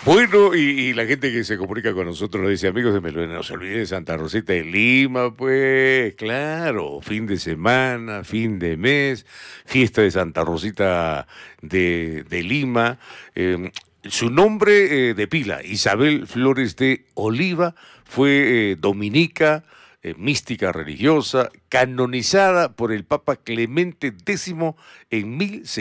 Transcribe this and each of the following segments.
Bueno, y la gente que se comunica con nosotros nos dice, amigos de Melodía, no se olviden de Santa Rosita de Lima, pues, claro, fin de semana, fin de mes, fiesta de Santa Rosita de Lima. Su nombre de pila, Isabel Flores de Oliva, fue dominica, mística religiosa, canonizada por el Papa Clemente X en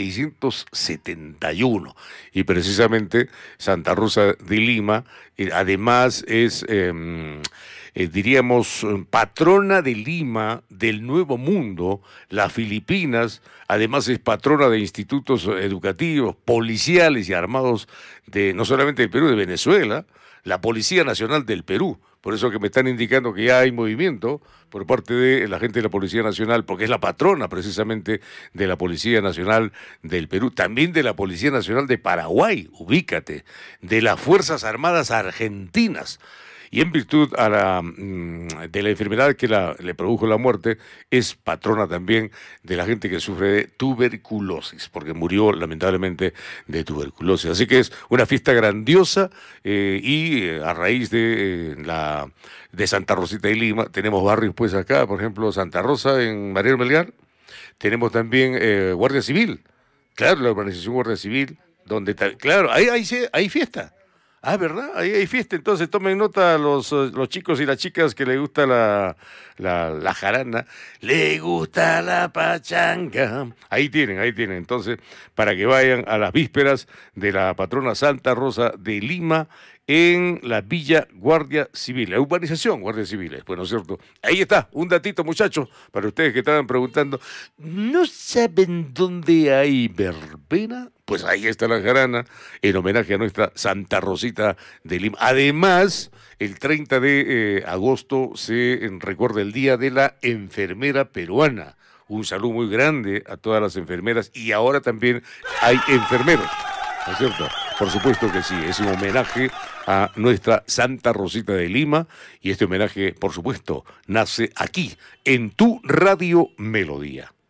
1671. Y precisamente Santa Rosa de Lima, además es, diríamos, patrona de Lima, del Nuevo Mundo, las Filipinas, además es patrona de institutos educativos, policiales y armados de no solamente del Perú, de Venezuela, la Policía Nacional del Perú. Por eso que me están indicando que ya hay movimiento por parte de la gente de la Policía Nacional, porque es la patrona precisamente de la Policía Nacional del Perú, también de la Policía Nacional de Paraguay, ubícate, de las Fuerzas Armadas Argentinas. Y en virtud de la enfermedad que le produjo la muerte, es patrona también de la gente que sufre de tuberculosis, porque murió lamentablemente de tuberculosis. Así que es una fiesta grandiosa a raíz de Santa Rosita de Lima, tenemos barrios pues acá, por ejemplo, Santa Rosa en Mariano Melgar, tenemos también Guardia Civil, claro, la organización Guardia Civil, donde, claro, hay fiesta. Ah, ¿verdad? Ahí hay fiesta, entonces tomen nota los chicos y las chicas que les gusta la jarana, le gusta la pachanga. Ahí tienen, entonces, para que vayan a las vísperas de la patrona Santa Rosa de Lima en la Villa Guardia Civil, la urbanización Guardia Civil, pues, ¿no es cierto? Ahí está, un datito, muchachos, para ustedes que estaban preguntando, ¿no saben dónde hay verbena? Pues ahí está la jarana, en homenaje a nuestra Santa Rosita de Lima. Además, el 30 de agosto se recuerda el Día de la Enfermera Peruana. Un saludo muy grande a todas las enfermeras y ahora también hay enfermeros, ¿no es cierto? Por supuesto que sí, es un homenaje a nuestra Santa Rosita de Lima y este homenaje, por supuesto, nace aquí, en tu Radio Melodía.